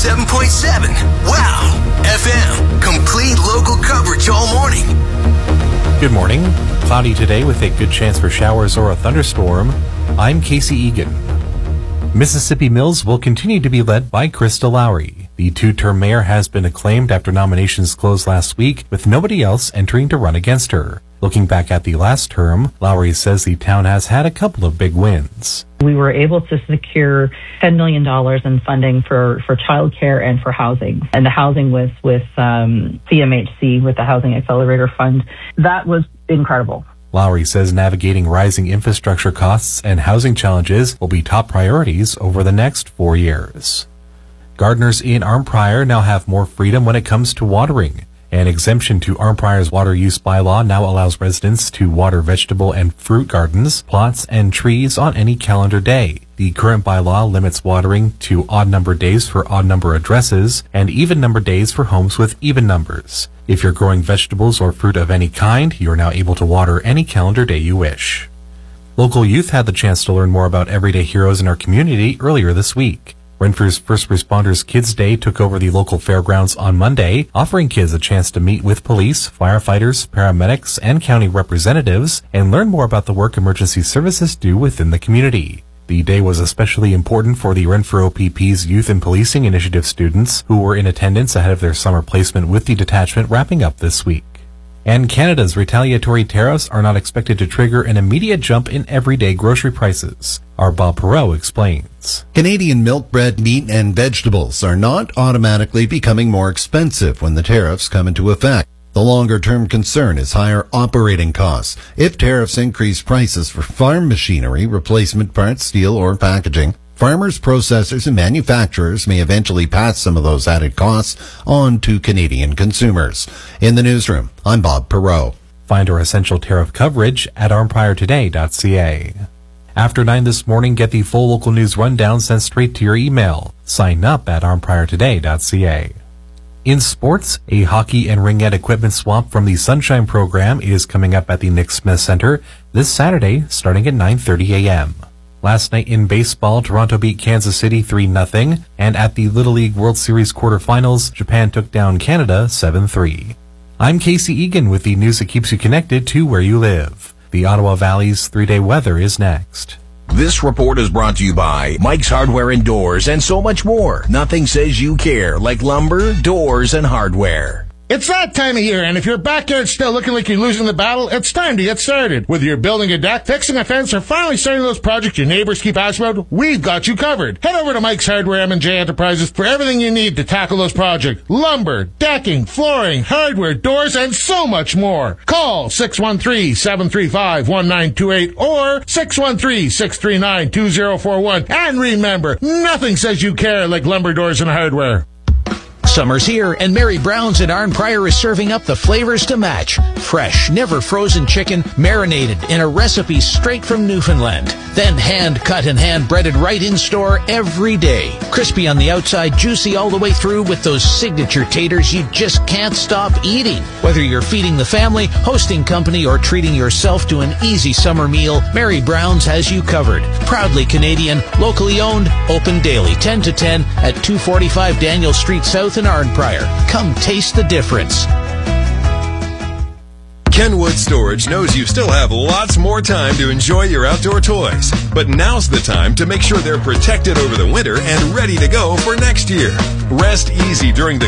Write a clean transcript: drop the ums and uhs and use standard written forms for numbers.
107.7. Wow. FM. Complete local coverage all morning. Good morning. Cloudy today with a good chance for showers or a thunderstorm. I'm Casey Egan. Mississippi Mills will continue to be led by Krista Lowry. The two-term mayor has been acclaimed after nominations closed last week, with nobody else entering to run against her. Looking back at the last term, Lowry says the town has had a couple of big wins. We were able to secure $10 million in funding for childcare and for housing. And the housing was with CMHC, with the Housing Accelerator Fund. That was incredible. Lowry says navigating rising infrastructure costs and housing challenges will be top priorities over the next 4 years. Gardeners in Arnprior now have more freedom when it comes to watering. An exemption to Arnprior's water use bylaw now allows residents to water vegetable and fruit gardens, plots, and trees on any calendar day. The current bylaw limits watering to odd-number days for odd-number addresses and even-number days for homes with even numbers. If you're growing vegetables or fruit of any kind, you're now able to water any calendar day you wish. Local youth had the chance to learn more about everyday heroes in our community earlier this week. Renfrew's First Responders Kids Day took over the local fairgrounds on Monday, offering kids a chance to meet with police, firefighters, paramedics, and county representatives and learn more about the work emergency services do within the community. The day was especially important for the Renfrew OPP's Youth and Policing Initiative students who were in attendance ahead of their summer placement with the detachment wrapping up this week. And Canada's retaliatory tariffs are not expected to trigger an immediate jump in everyday grocery prices. Our Bob Perreault explains. Canadian milk, bread, meat, and vegetables are not automatically becoming more expensive when the tariffs come into effect. The longer-term concern is higher operating costs. If tariffs increase prices for farm machinery, replacement parts, steel, or packaging, farmers, processors, and manufacturers may eventually pass some of those added costs on to Canadian consumers. In the newsroom, I'm Bob Perreault. Find our essential tariff coverage at arnpriortoday.ca. After 9 this morning, get the full local news rundown sent straight to your email. Sign up at arnpriortoday.ca. In sports, a hockey and ringette equipment swap from the Sunshine program is coming up at the Nick Smith Center this Saturday starting at 9:30 a.m. Last night in baseball, Toronto beat Kansas City 3-0, and at the Little League World Series quarterfinals, Japan took down Canada 7-3. I'm Casey Egan with the news that keeps you connected to where you live. The Ottawa Valley's 3-day weather is next. This report is brought to you by Mike's Hardware and Doors and so much more. Nothing says you care like lumber, doors, and hardware. It's that time of year, and if your backyard's still looking like you're losing the battle, it's time to get started. Whether you're building a deck, fixing a fence, or finally starting those projects your neighbors keep asking about, we've got you covered. Head over to Mike's Hardware M&J Enterprises for everything you need to tackle those projects. Lumber, decking, flooring, hardware, doors, and so much more. Call 613-735-1928 or 613-639-2041. And remember, nothing says you care like lumber, doors, and hardware. Summer's here, and Mary Brown's at Arnprior is serving up the flavors to match. Fresh, never frozen chicken, marinated in a recipe straight from Newfoundland. Then hand-cut and hand-breaded right in store every day. Crispy on the outside, juicy all the way through with those signature taters you just can't stop eating. Whether you're feeding the family, hosting company, or treating yourself to an easy summer meal, Mary Brown's has you covered. Proudly Canadian, locally owned, open daily 10 to 10 at 245 Daniel Street South in Arnprior. Come taste the difference. Kenwood Storage knows you still have lots more time to enjoy your outdoor toys, but now's the time to make sure they're protected over the winter and ready to go for next year. Rest easy during the